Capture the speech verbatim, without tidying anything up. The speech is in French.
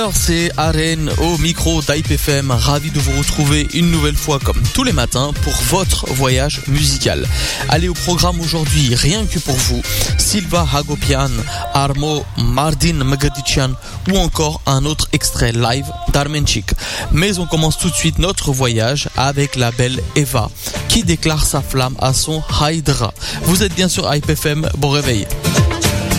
heures, c'est Aren au micro d'Hype F M. Ravi de vous retrouver une nouvelle fois comme tous les matins pour votre voyage musical. Allez au programme aujourd'hui, rien que pour vous, Silva Hagopian, Armo Mardin Magadician ou encore un autre extrait live d'Armenchik. Mais on commence tout de suite notre voyage avec la belle Eva qui déclare sa flamme à son Hydra. Vous êtes bien sur Hype F M, bon réveil.